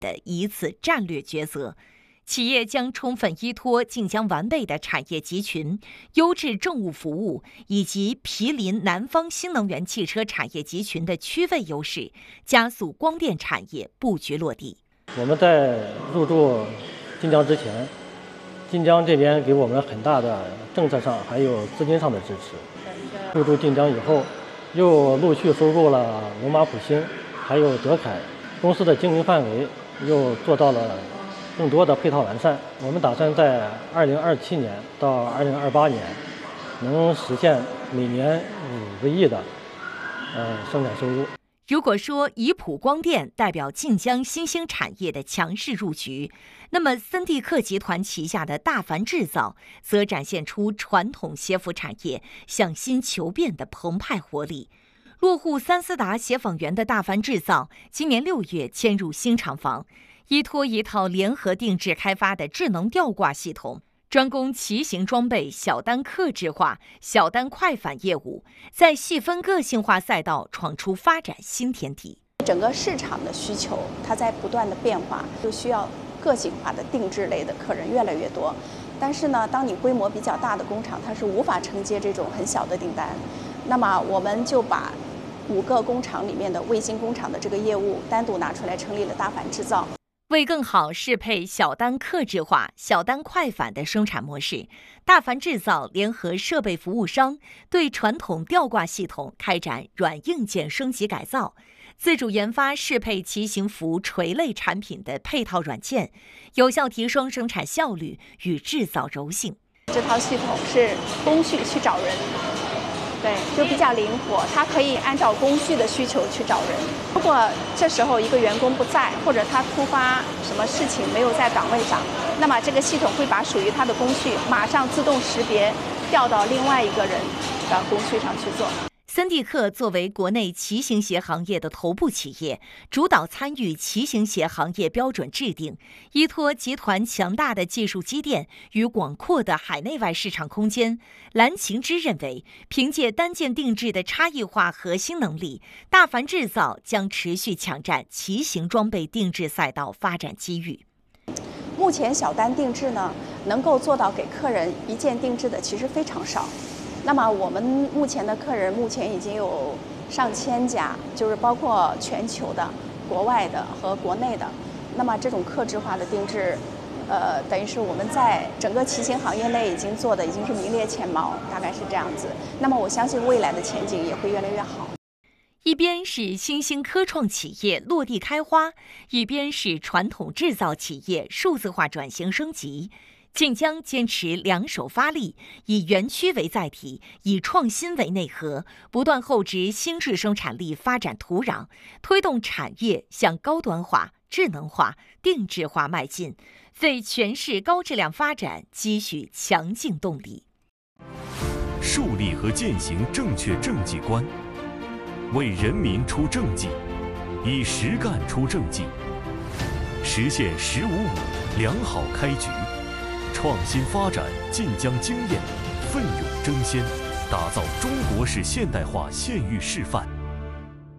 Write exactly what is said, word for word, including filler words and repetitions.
的一次战略抉择。企业将充分依托晋江完备的产业集群、优质政务服务以及毗邻南方新能源汽车产业集群的区位优势，加速光电产业布局落地。 我们在入驻晋江之前，晋江这边给我们很大的政策上还有资金上的支持。入驻晋江以后，又陆续收购了龙马普兴，还有德凯，公司的经营范围又做到了更多的配套完善。我们打算在二零二七年到二零二八年，能实现每年五个亿的呃生产收入。 如果说宜普光电代表晋江新兴产业的强势入局，那么森地克集团旗下的大凡制造则展现出传统鞋服产业向新求变的澎湃活力。落户三思达协纺园的大凡制造今年六月迁入新厂房，依托一套联合定制开发的智能吊挂系统，专攻骑行装备小单客制化、小单快返业务，在细分个性化赛道闯出发展新天地。 整个市场的需求它在不断的变化，就需要个性化的定制类的客人越来越多。但是呢，当你规模比较大的工厂，它是无法承接这种很小的订单。那么我们就把五个工厂里面的卫星工厂的这个业务单独拿出来，成立了大凡制造。 为更好适配小单客制化、小单快返的生产模式，大凡制造联合设备服务商对传统吊挂系统开展软硬件升级改造，自主研发适配骑行服垂类产品的配套软件，有效提升生产效率与制造柔性。 这套系统是工序去找人，对，就比较灵活，它可以按照工序的需求去找人。如果这时候一个员工不在，或者他突发什么事情没有在岗位上，那么这个系统会把属于他的工序马上自动识别调到另外一个人的工序上去做。 森地克作为国内骑行鞋行业的头部企业，主导参与骑行鞋行业标准制定，依托集团强大的技术积淀与广阔的海内外市场空间，蓝晴之认为，凭借单件定制的差异化核心能力，大凡制造将持续抢占骑行装备定制赛道发展机遇。 目前小单定制呢，能够做到给客人一件定制的其实非常少。那么我们目前的客人目前已经有上千家，就是包括全球的、国外的和国内的。那么这种客制化的定制，呃，等于是我们在整个骑行行业内已经做的已经是名列前茅，大概是这样子。那么我相信未来的前景也会越来越好。 一边是新兴科创企业落地开花，一边是传统制造企业数字化转型升级。晋江坚持两手发力，以园区为载体，以创新为内核，不断厚植新质生产力发展土壤，推动产业向高端化、智能化、定制化迈进，为全市高质量发展积蓄强劲动力。 树立和践行正确政绩观，为人民出政绩，以实干出政绩，实现“十五五”良好开局。创新发展晋江经验，奋勇争先，打造中国式现代化县域示范。